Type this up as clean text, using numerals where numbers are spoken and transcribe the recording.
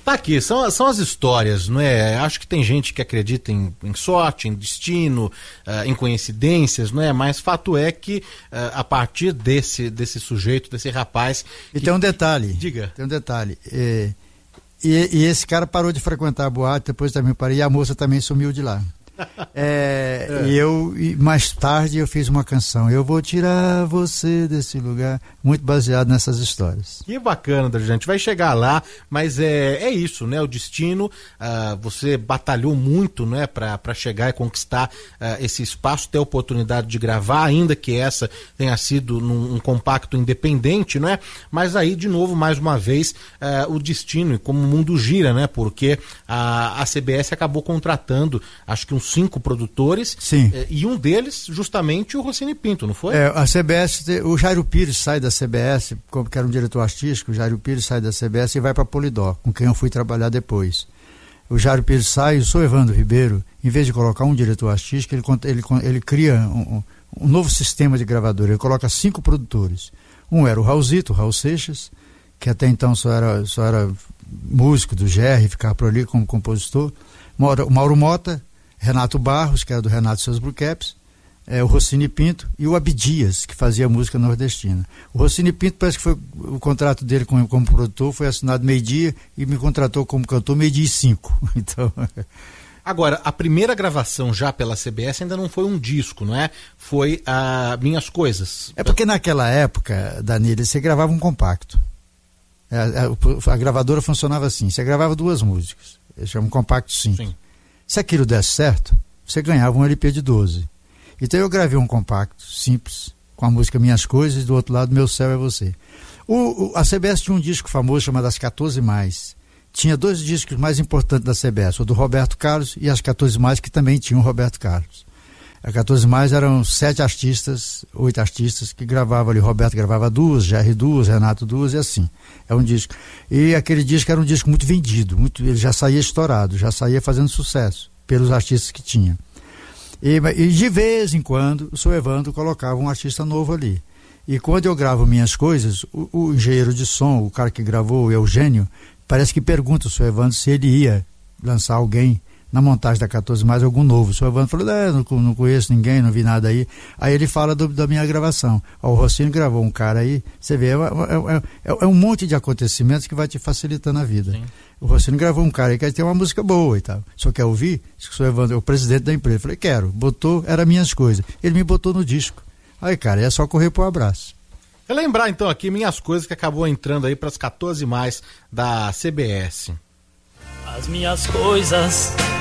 Tá aqui, são as histórias, não é? Acho que tem gente que acredita em sorte, em destino, em coincidências, não é? Mas fato é que a partir desse sujeito, desse rapaz... E tem um detalhe. Diga. Tem um detalhe. E esse cara parou de frequentar a boate, depois também parei, e a moça também sumiu de lá. E mais tarde eu fiz uma canção, Eu Vou Tirar Você Desse Lugar, muito baseado nessas histórias. Que bacana, a gente vai chegar lá, mas é isso, né? O destino, você batalhou muito, né? Para chegar e conquistar esse espaço, ter a oportunidade de gravar, ainda que essa tenha sido num compacto independente, não é? Mas aí, de novo, mais uma vez, o destino e como o mundo gira, né? Porque a CBS acabou contratando, acho que uns 5 produtores. Sim. E um deles, justamente, o Rossini Pinto, não foi? A CBS, o Jairo Pires sai da CBS, que era um diretor artístico, o Jairo Pires sai da CBS e vai para a Polydor, com quem eu fui trabalhar depois. O Jairo Pires sai, eu sou Evandro Ribeiro, em vez de colocar um diretor artístico, ele cria um novo sistema de gravadora, ele coloca 5 produtores. Um era o Raul Seixas, que até então só era músico do GR, ficava por ali como compositor. O Mauro Mota, Renato Barros, que era do Renato e seus Blue Caps, o Rossini Pinto e o Abdias, que fazia música nordestina. O Rossini Pinto, parece que foi o contrato dele como produtor, foi assinado meio-dia e me contratou como cantor meio-dia e 5. Então... Agora, a primeira gravação já pela CBS ainda não foi um disco, não é? Foi a Minhas Coisas. É porque naquela época, Danilo, você gravava um compacto. A gravadora funcionava assim, você gravava 2 músicas, eles chamam compacto 5. Sim. Se aquilo desse certo, você ganhava um LP de 12. Então eu gravei um compacto simples, com a música Minhas Coisas, e do outro lado Meu Céu é Você. A CBS tinha um disco famoso chamado As 14 Mais. Tinha 2 discos mais importantes da CBS, o do Roberto Carlos e As 14 Mais, que também tinha o Roberto Carlos. A 14 Mais eram 7 artistas, 8 artistas que gravavam ali. Roberto gravava 2, Jerry 2, Renato 2 e assim. É um disco. E aquele disco era um disco muito vendido, ele já saía estourado, já saía fazendo sucesso pelos artistas que tinha. E de vez em quando o seu Evandro colocava um artista novo ali. E quando eu gravo Minhas Coisas, o engenheiro de som, o cara que gravou, o Eugênio, parece que pergunta ao seu Evandro se ele ia lançar alguém na montagem da 14 Mais, algum novo. O seu Evandro falou, não conheço ninguém, não vi nada aí. Aí ele fala da minha gravação. O Rossini gravou um cara aí, você vê, é um monte de acontecimentos que vai te facilitando a vida. Sim. O Rossini gravou um cara aí que tem uma música boa e tal. Só quer ouvir? O seu Evandro é o presidente da empresa. Eu falei, quero. Botou, era Minhas Coisas. Ele me botou no disco. Aí, cara, é só correr pro abraço. Eu lembrar então aqui Minhas Coisas, que acabou entrando aí para as 14 Mais da CBS. As minhas coisas